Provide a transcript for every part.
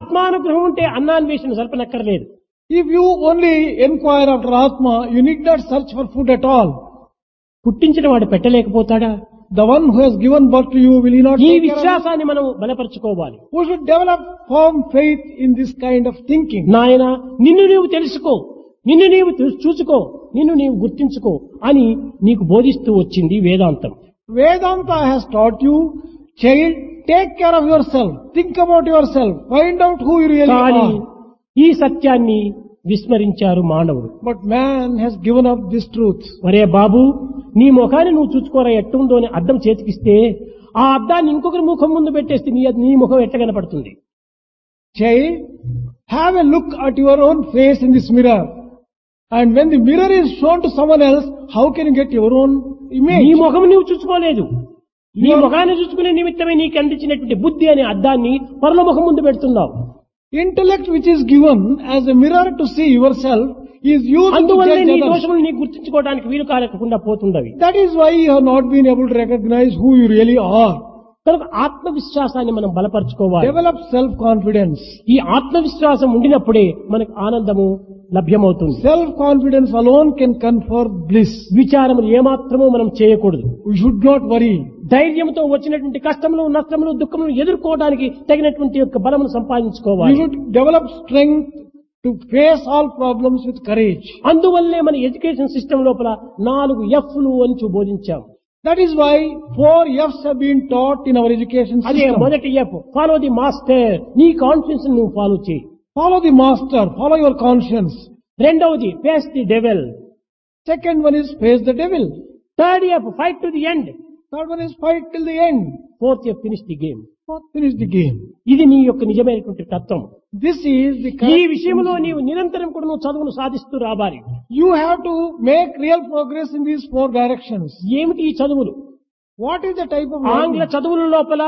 ఆత్మానుగ్రహం ఉంటే అన్నాన్వేషణ సల్పనక్కర్లేదు. If you only inquire after Atma, you need not search for food at all. పుట్టించిన వాడు పెట్టలేకపోతాడా? The one who has given birth to you, will he not ఈ take care of you? విశ్వాసాన్ని మనం బలపరుచుకోవాలి. Who should develop firm faith in this kind of thinking? నాయన నిన్ను నీవు తెలుసుకో, నిన్ను నీవు చూసుకో, నిన్ను నీవు గుర్తించుకో అని నీకు బోధిస్తూ వచ్చింది వేదాంతం. Vedanta has taught you, child, take care of yourself, think about yourself, find out who you really కానీ are. ఈ సత్యాన్ని విస్మరించారు మానవుడు. But man has given up this truth. ఒరే బాబు, నీ ముఖాన్ని నువ్వు చూసుకోరా ఎట్టుందో అని అద్దం చేతికిస్తే ఆ అద్దాన్ని ఇంకొకరి ముఖం ముందు పెట్టేస్తే నీ ముఖం ఎట్ట కనపడుతుంది? Child, have a look at your own face in this mirror. And when the mirror is shown to someone else, how can you get your own image? నీ ముఖం నువ్వు చూసుకోలేదు. నీ ముఖాన్ని చూసుకునే నిమిత్తమే నీకు అందించినటువంటి బుద్ధి అనే అద్దాన్ని పరుల ముఖం ముందు పెడుతున్నావు. Intellect which is given as a mirror to see yourself is used to అందువల్ల judge నీ others. దోషములు నీకు గుర్తించుకోవడానికి వీలు కాలేకుండా పోతుండవి. That is why you have not been able to recognize who you really are. కనుక ఆత్మవిశ్వాసాన్ని మనం బలపరుచుకోవాలి. Develop self-confidence. ఈ ఆత్మవిశ్వాసం ఉండినప్పుడే మనకు ఆనందము లభ్యమవుతుంది. Self-confidence alone can confer bliss. విచారములు ఏమాత్రమూ మనం చేయకూడదు. We should not worry. ధైర్యంతో వచ్చినటువంటి కష్టములు, నష్టములు, దుఃఖములు ఎదుర్కోవడానికి తగినటువంటి యొక్క బలమును You సంపాదించుకోవాలి. should develop strength to face all problems with courage. అందువల్లే మన ఎడ్యుకేషన్ సిస్టమ్ లోపల 4 F'లు అని బోధించాం. That is why 4 F's have been taught in our education అదే system. మొదటి F, ఫాలో ది మాస్టర్. నీ కాన్ఫిడెన్స్ నువ్వు ఫాలో చేయి. Follow the master, follow your conscience. రెండవది face the devil. Second one is face the devil. Third F, fight to the end. Third one is fight till the end. Fourth F, finish the game. Fourth, finish the game. ఇది నీ యొక్క నిజమైనటువంటి తత్వం. This is the ఈ correct విషయంలో నీవు నిరంతరం కూడా నువ్వు చదువును సాధిస్తూ రావాలి. You have to make real progress in these 4 directions. ఏమిటి ఈ చదువులు? What is the type of ఆంగ్ల learning? చదువుల లోపల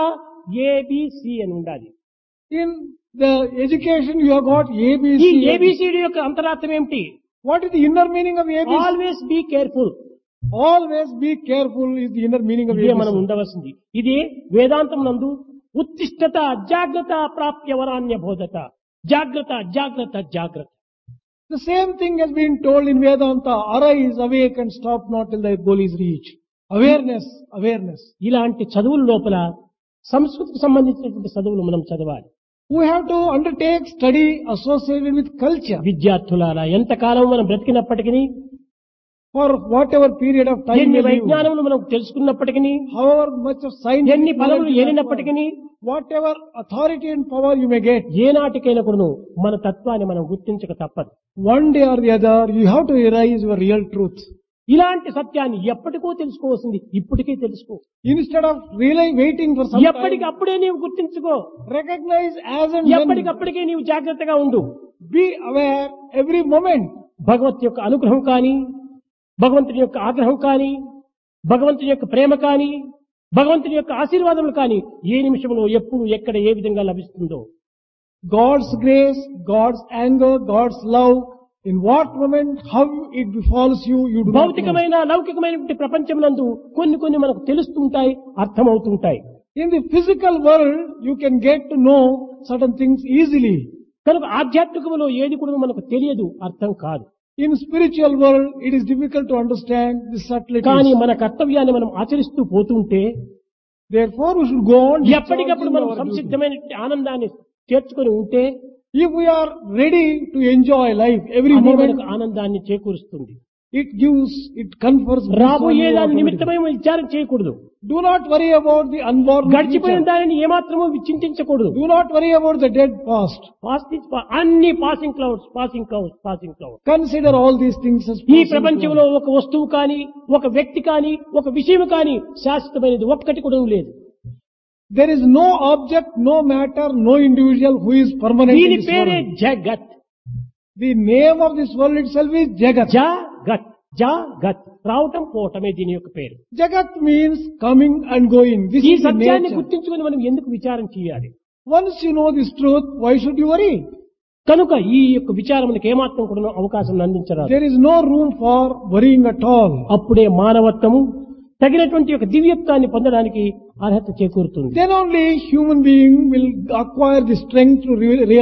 ABC అని ఉండాలి. In the education you have got ఈ ABC. ABCD యొక్క అంతరార్థం ఏమిటి? What is the inner meaning of ABC? Always be careful. Always be careful is the inner meaning of ఇదే మనం ABC. ఉండవలసింది. ఇది వేదాంతం నందు ఉత్తిష్టత జాగ్రత్త ప్రాప్య వరాన్య బోధత. జాగ్రత్త జాగ్రత్త జాగ్రత్త. The same thing has been told in Vedanta. Arise, awake and stop not till thy goal is reached. Awareness, awareness. ఇలాంటి చదువుల లోపల సంస్కృతికి సంబంధించినటువంటి చదువులు మనం చదవాలి. We have to undertake study associated with culture. విద్యార్థులారా, ఎంతకాలం మనం బ్రతికినప్పటికీ, For whatever period of time ఎన్ని we live, వైజ్ఞానములు మనం తెలుసుకున్నప్పటికీ, however much of science, ఎన్ని పదవులు knowledge you have ఏలినప్పటికీ, acquired, whatever authority and power you may get, ఏనాటికైనా కూడాను మన తత్వాన్ని మనం గుర్తించక తప్పదు. one day or the other you have to realize your real truth. ఇలాంటి సత్యాన్ని ఎప్పటికో తెలుసుకోవాల్సింది ఇప్పటికే తెలుసుకో. Instead of really waiting for some time, ఎప్పటికప్పుడే నీవు గుర్తించుకో. recognize as and when. ఎప్పటికప్పటికే నీవు జాగ్రత్తగా ఉండు. Be aware every moment. భగవత్ యొక్క అనుగ్రహం కానీ, భగవంతుని యొక్క ఆగ్రహం కానీ, భగవంతుని యొక్క ప్రేమ కానీ, భగవంతుని యొక్క ఆశీర్వాదములు కానీ ఏ నిమిషంలో ఎప్పుడు ఎక్కడ ఏ విధంగా లభిస్తుందో, God's grace, God's anger, God's love, in what moment, how it befalls you, you do not know. భౌతికమైన లౌకికమైనటువంటి ప్రపంచమునందు కొన్ని మనకు తెలుస్తుంటాయి, అర్థమవుతుంటాయి. In the physical world, you can get to know certain things easily. కనుక ఆధ్యాత్మికములో ఏది కూడా మనకు తెలియదు, అర్థం కాదు. In spiritual world, it is difficult to understand the subtleties. కానీ మన కర్తవ్యాన్ని మనం ఆచరిస్తూ పోతుంటే Therefore, we should go on ఎప్పటికప్పుడు discharging మనం our duty. సంసిద్ధమైన ఆనందాన్ని చేర్చుకొని ఉంటే If we are ready to enjoy life every అది moment, మనకు ఆనందాన్ని చేకూరుస్తుంది. it confers bliss on రాబోయే you దాని automatically. నిమిత్తమై విచారం చేయకూడదు. Do not worry about the unborn గడిచిపోయిన future. దానిని ఏమాత్రమూ చింతించకూడదు. Do not worry about the dead past. అన్ని passing clouds, passing clouds, passing clouds. Consider all these things as ఈ passing ప్రపంచంలో clouds. ఒక వస్తువు కానీ, ఒక వ్యక్తి కానీ, ఒక విషయం కానీ శాశ్వతమైనది ఒక్కటి కూడా లేదు. There is no object, no matter, no individual who is permanent in దీని this పేరే world. జగత్. The name of this world itself is Jagat. జగత్, జగత్, రావటం పోవటమే దీని యొక్క పేరు. Jagat means coming and going. This ఈ is the సత్యాన్ని nature. గుర్తించుకొని మనం ఎందుకు విచారం చేయాలి? Once you know this truth, why should you worry? కనుక ఈ యొక్క విచారములకు ఏమాత్రం కూడా అవకాశం అందించరాదు. There is no room for worrying at all. అప్పుడే మానవత్వము తగినటువంటి యొక్క దివ్యత్వాన్ని పొందడానికి అర్హత చేకూరుతుంది. Then only human being will acquire the strength to realize